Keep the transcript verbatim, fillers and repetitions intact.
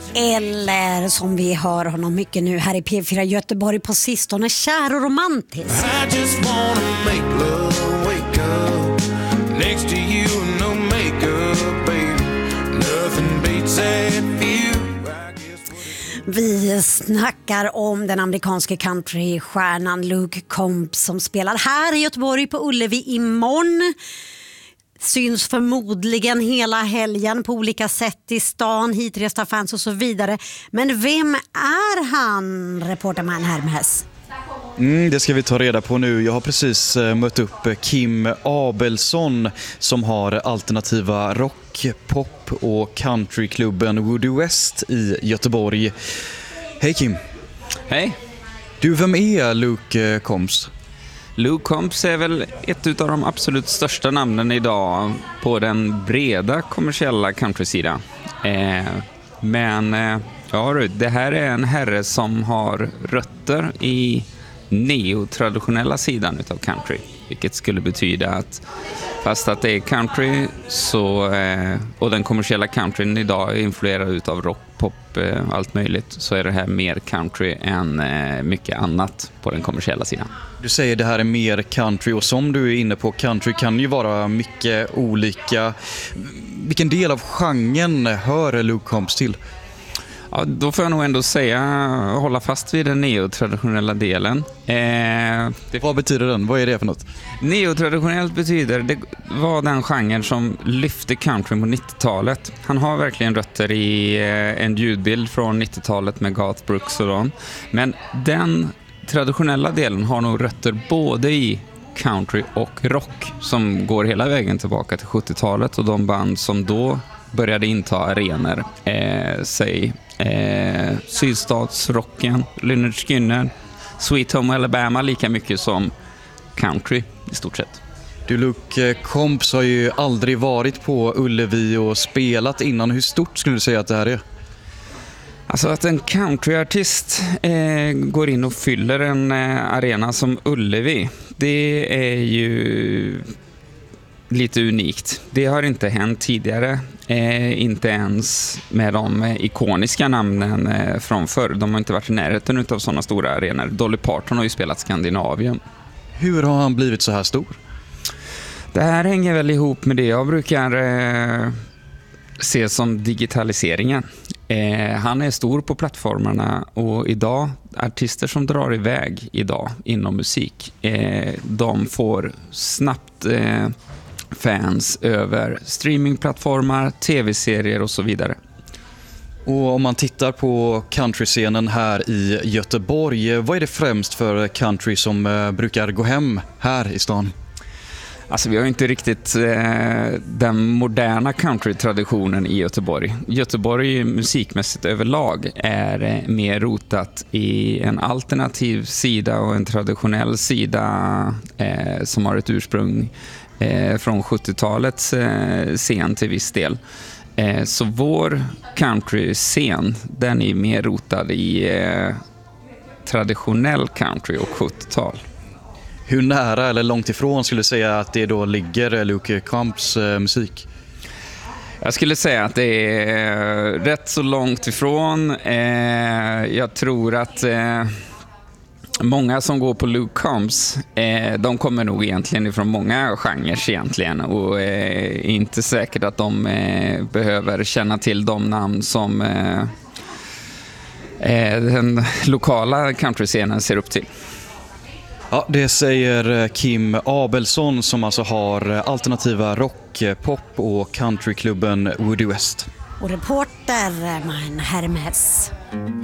Eller som vi hör honom mycket nu här i P fyra Göteborg på sistone, kär och romantisk. I just wanna make love, wake up next to you, no makeup, baby. Nothing beats that view. Vi snackar om den amerikanska countrystjärnan Luke Combs som spelar här i Göteborg på Ullevi imorgon. Syns förmodligen hela helgen på olika sätt i stan, hitresta fans och så vidare. Men vem är han, reporterman Hermes? Mm, det ska vi ta reda på nu. Jag har precis mött upp Kim Abelsson som har alternativa rock, pop och countryklubben Woody West i Göteborg. Hej Kim. Hej. Du, vem är Luke Combs? Luke Combs är väl ett av de absolut största namnen idag på den breda kommersiella countrysidan. Eh, men eh, ja, det här är en herre som har rötter i neotraditionella sidan utav country, vilket skulle betyda att fast att det är country så, eh, och den kommersiella countryn idag är influerad utav rock, pop, eh, allt möjligt, så är det här mer country än eh, mycket annat på den kommersiella sidan. Du säger det här är mer country, och som du är inne på, country kan ju vara mycket olika. Vilken del av genren hör Luke Combs till? Ja, då får jag nog ändå säga, hålla fast vid den neotraditionella delen. Eh, det... Vad betyder den? Vad är det för något? Neotraditionellt betyder, det var den genren som lyfte country på nittiotalet. Han har verkligen rötter i eh, en ljudbild från nittiotalet med Garth Brooks och dem. Men den traditionella delen har nog rötter både i country och rock som går hela vägen tillbaka till sjuttiotalet och de band som då började inta arenor, eh, säg eh, Sydstatsrocken, Lynyrd Skynyrd, Sweet Home Alabama, lika mycket som country i stort sett. Du, Luke Combs har ju aldrig varit på Ullevi och spelat innan. Hur stort skulle du säga att det här är? Alltså att en countryartist eh, går in och fyller en eh, arena som Ullevi, det är ju lite unikt. Det har inte hänt tidigare, eh, inte ens med de eh, ikoniska namnen eh, från förr. De har inte varit i närheten utav sådana stora arenor. Dolly Parton har ju spelat Skandinavien. Hur har han blivit så här stor? Det här hänger väl ihop med det jag brukar eh, se som digitaliseringen. Eh, han är stor på plattformarna och idag, artister som drar iväg idag inom musik, eh, de får snabbt eh, fans över streamingplattformar, tv-serier och så vidare. Och om man tittar på countryscenen här i Göteborg, vad är det främst för country som eh, brukar gå hem här i stan? Alltså vi har inte riktigt eh, den moderna country-traditionen i Göteborg. Göteborg musikmässigt överlag är eh, mer rotat i en alternativ sida och en traditionell sida eh, som har ett ursprung eh, från sjuttiotalets eh, scen till viss del. Eh, så vår country-scen, den är mer rotad i eh, traditionell country och sjuttiotal. Hur nära eller långt ifrån skulle du säga att det då ligger Luke Combs eh, musik? Jag skulle säga att det är rätt så långt ifrån. Eh, jag tror att eh, många som går på Luke Combs, eh, de kommer nog egentligen ifrån många genrer egentligen. Och eh, inte säkert att de eh, behöver känna till de namn som eh, eh, den lokala countryscenen ser upp till. Ja, det säger Kim Abelsson som alltså har alternativa rock, pop och countryklubben Woody West. Och reporter man Hermes.